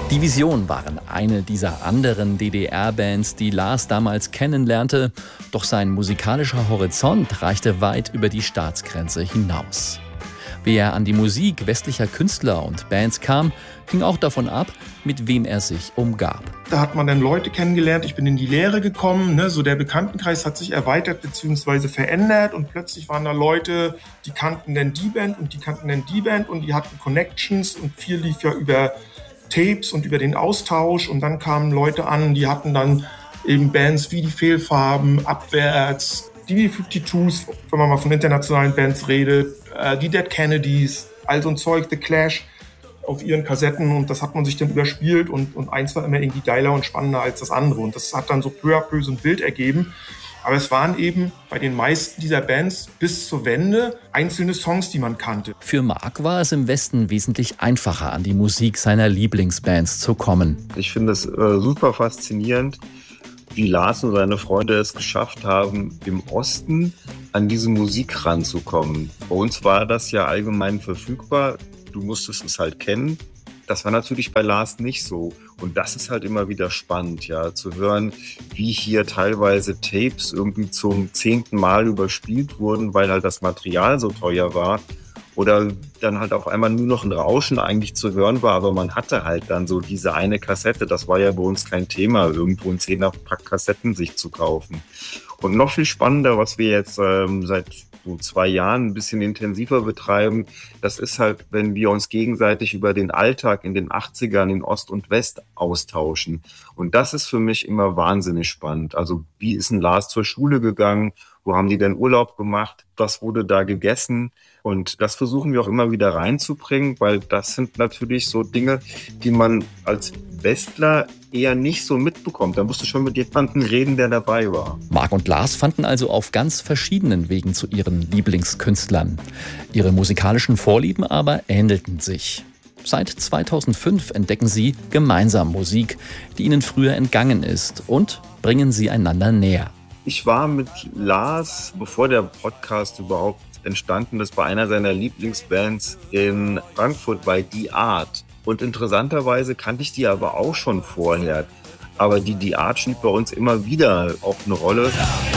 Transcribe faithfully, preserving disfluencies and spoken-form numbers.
Die Vision waren eine dieser anderen D D R-Bands, die Lars damals kennenlernte. Doch sein musikalischer Horizont reichte weit über die Staatsgrenze hinaus. Wie er an die Musik westlicher Künstler und Bands kam, hing auch davon ab, mit wem er sich umgab. Da hat man dann Leute kennengelernt, ich bin in die Lehre gekommen, ne? So der Bekanntenkreis hat sich erweitert bzw. verändert und plötzlich waren da Leute, die kannten dann die Band und die kannten dann die Band und die hatten Connections und viel lief ja über Tapes und über den Austausch und dann kamen Leute an, die hatten dann eben Bands wie die Fehlfarben, Abwärts, die B zweiundfünfzig, wenn man mal von internationalen Bands redet, äh, die Dead Kennedys, all so ein Zeug, The Clash auf ihren Kassetten und das hat man sich dann überspielt und, und eins war immer irgendwie geiler und spannender als das andere und das hat dann so peu à peu so ein Bild ergeben. Aber es waren eben bei den meisten dieser Bands bis zur Wende einzelne Songs, die man kannte. Für Mark war es im Westen wesentlich einfacher, an die Musik seiner Lieblingsbands zu kommen. Ich finde es äh, super faszinierend, wie Lars und seine Freunde es geschafft haben, im Osten an diese Musik ranzukommen. Bei uns war das ja allgemein verfügbar. Du musstest es halt kennen. Das war natürlich bei Lars nicht so. Und das ist halt immer wieder spannend, ja, zu hören, wie hier teilweise Tapes irgendwie zum zehnten Mal überspielt wurden, weil halt das Material so teuer war. Oder dann halt auf einmal nur noch ein Rauschen eigentlich zu hören war, aber man hatte halt dann so diese eine Kassette. Das war ja bei uns kein Thema, irgendwo ein Zehner-Pack Kassetten sich zu kaufen. Und noch viel spannender, was wir jetzt ähm, seit so zwei Jahren ein bisschen intensiver betreiben, das ist halt, wenn wir uns gegenseitig über den Alltag in den achtzigern in Ost und West austauschen. Und das ist für mich immer wahnsinnig spannend. Also wie ist ein Lars zur Schule gegangen? Wo haben die denn Urlaub gemacht? Was wurde da gegessen? Und das versuchen wir auch immer wieder reinzubringen, weil das sind natürlich so Dinge, die man als Westler eher nicht so mitbekommt. Da musst du schon mit jemandem reden, der dabei war. Mark und Lars fanden also auf ganz verschiedenen Wegen zu ihren Lieblingskünstlern. Ihre musikalischen Vorlieben aber ähnelten sich. Seit zweitausendfünf entdecken sie gemeinsam Musik, die ihnen früher entgangen ist, und bringen sie einander näher. Ich war mit Lars, bevor der Podcast überhaupt entstanden ist, bei einer seiner Lieblingsbands in Frankfurt bei Die Art. Und interessanterweise kannte ich die aber auch schon vorher. Aber die Die Art spielt bei uns immer wieder auch eine Rolle.